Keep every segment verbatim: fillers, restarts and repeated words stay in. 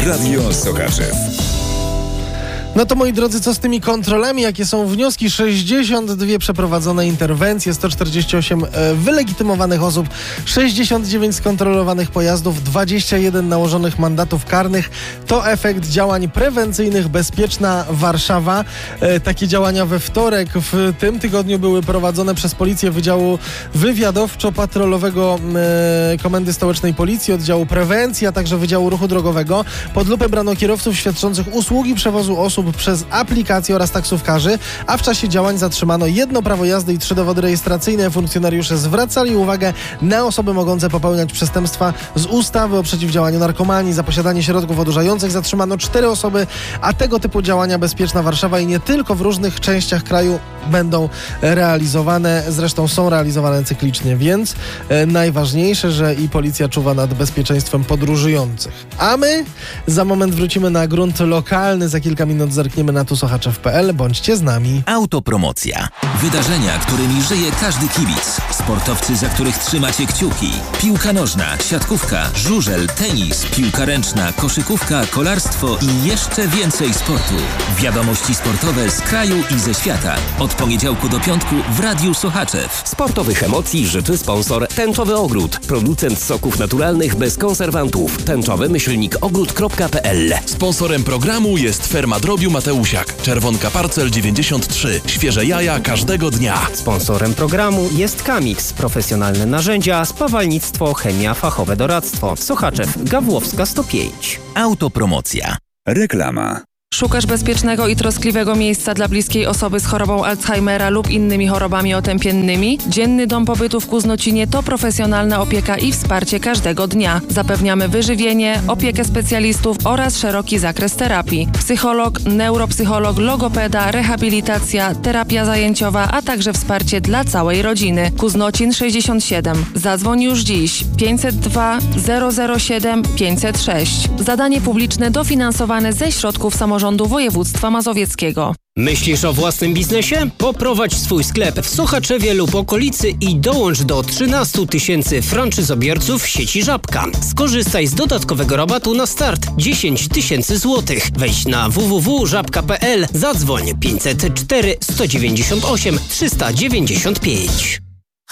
Radio Sochaczew. No to moi drodzy, co z tymi kontrolami? Jakie są wnioski? sześćdziesiąt dwie przeprowadzone interwencje, sto czterdzieści osiem e, wylegitymowanych osób, sześćdziesiąt dziewięć skontrolowanych pojazdów, dwadzieścia jeden nałożonych mandatów karnych. To efekt działań prewencyjnych Bezpieczna Warszawa. E, takie działania we wtorek w tym tygodniu były prowadzone przez Policję Wydziału Wywiadowczo-Patrolowego e, Komendy Stołecznej Policji, Oddziału Prewencji, a także Wydziału Ruchu Drogowego. Pod lupę brano kierowców świadczących usługi przewozu osób przez aplikację oraz taksówkarzy, a w czasie działań zatrzymano jedno prawo jazdy i trzy dowody rejestracyjne. Funkcjonariusze zwracali uwagę na osoby mogące popełniać przestępstwa z ustawy o przeciwdziałaniu narkomanii. Za posiadanie środków odurzających zatrzymano cztery osoby, a tego typu działania Bezpieczna Warszawa i nie tylko w różnych częściach kraju będą realizowane, zresztą są realizowane cyklicznie, więc e, najważniejsze, że i policja czuwa nad bezpieczeństwem podróżujących. A my za moment wrócimy na grunt lokalny, za kilka minut zerkniemy na tu sochaczew kropka p l. Bądźcie z nami. Autopromocja. Wydarzenia, którymi żyje każdy kibic. Sportowcy, za których trzymacie kciuki. Piłka nożna, siatkówka, żużel, tenis, piłka ręczna, koszykówka, kolarstwo i jeszcze więcej sportu. Wiadomości sportowe z kraju i ze świata. Od poniedziałku do piątku w Radiu Sochaczew. Sportowych emocji życzy sponsor Tęczowy Ogród. Producent soków naturalnych bez konserwantów. Tęczowy myślnik ogród kropka p l. Sponsorem programu jest Ferma Drobiu Mateusiak. Czerwonka Parcel dziewięćdziesiąt trzy. Świeże jaja każdego dnia. Sponsorem programu jest Kamix. Profesjonalne narzędzia, spawalnictwo, chemia, fachowe doradztwo. Sochaczew, Gawłowska sto pięć. Autopromocja. Reklama. Szukasz bezpiecznego i troskliwego miejsca dla bliskiej osoby z chorobą Alzheimera lub innymi chorobami otępiennymi? Dzienny Dom Pobytu w Kuznocinie to profesjonalna opieka i wsparcie każdego dnia. Zapewniamy wyżywienie, opiekę specjalistów oraz szeroki zakres terapii. Psycholog, neuropsycholog, logopeda, rehabilitacja, terapia zajęciowa, a także wsparcie dla całej rodziny. Kuznocin sześćdziesiąt siedem. Zadzwoń już dziś. pięćset dwa zero zero siedem pięćset sześć. Zadanie publiczne dofinansowane ze środków samorządu Rządu Województwa Mazowieckiego. Myślisz o własnym biznesie? Poprowadź swój sklep w Sochaczewie lub okolicy i dołącz do trzynastu tysięcy franczyzobiorców sieci Żabka. Skorzystaj z dodatkowego rabatu na start dziesięć tysięcy złotych. Wejdź na w w w kropka żabka kropka p l, zadzwoń pięćset cztery sto dziewięćdziesiąt osiem trzysta dziewięćdziesiąt pięć.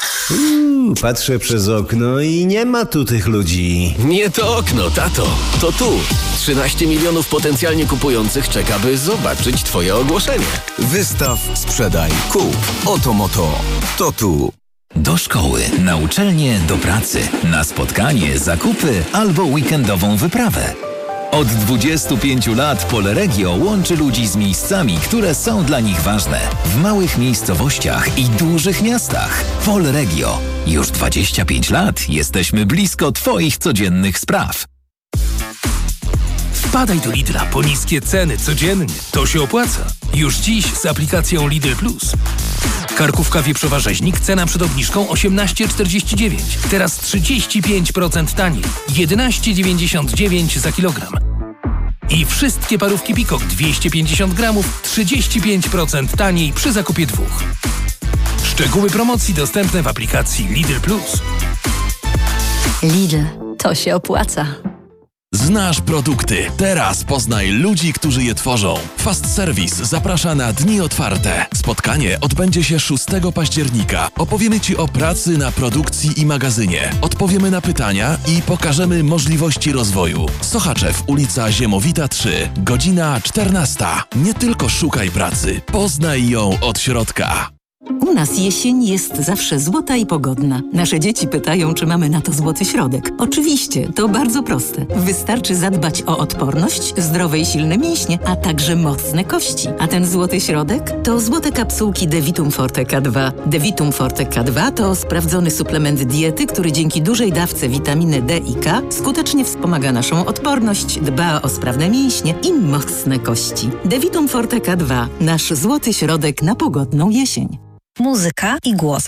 Uuu, patrzę przez okno i nie ma tu tych ludzi. Nie to okno, tato. To tu. trzynaście milionów potencjalnie kupujących czeka, by zobaczyć twoje ogłoszenie. Wystaw, sprzedaj, kup. Oto moto. To tu. Do szkoły, na uczelnię, do pracy, na spotkanie, zakupy albo weekendową wyprawę. Od dwudziestu pięciu lat Polregio łączy ludzi z miejscami, które są dla nich ważne. W małych miejscowościach i dużych miastach. Polregio. Już dwadzieścia pięć lat jesteśmy blisko twoich codziennych spraw. Wpadaj do Lidla po niskie ceny codziennie. To się opłaca. Już dziś z aplikacją Lidl Plus. Karkówka wieprzowa rzeźnik, cena przed obniżką osiemnaście czterdzieści dziewięć. Teraz trzydzieści pięć procent taniej. jedenaście dziewięćdziesiąt dziewięć za kilogram. I wszystkie parówki Pikok dwieście pięćdziesiąt gramów, trzydzieści pięć procent taniej przy zakupie dwóch. Szczegóły promocji dostępne w aplikacji Lidl Plus. Lidl, to się opłaca. Znasz produkty. Teraz poznaj ludzi, którzy je tworzą. Fast Service zaprasza na Dni Otwarte. Spotkanie odbędzie się szóstego października. Opowiemy Ci o pracy na produkcji i magazynie. Odpowiemy na pytania i pokażemy możliwości rozwoju. Sochaczew, ulica Ziemowita trzy, godzina czternasta. Nie tylko szukaj pracy, poznaj ją od środka. U nas jesień jest zawsze złota i pogodna. Nasze dzieci pytają, czy mamy na to złoty środek. Oczywiście, to bardzo proste. Wystarczy zadbać o odporność, zdrowe i silne mięśnie, a także mocne kości. A ten złoty środek to złote kapsułki Devitum Forte K dwa. Devitum Forte K dwa to sprawdzony suplement diety, który dzięki dużej dawce witaminy D i K skutecznie wspomaga naszą odporność, dba o sprawne mięśnie i mocne kości. Devitum Forte K dwa. Nasz złoty środek na pogodną jesień. Muzyka i głos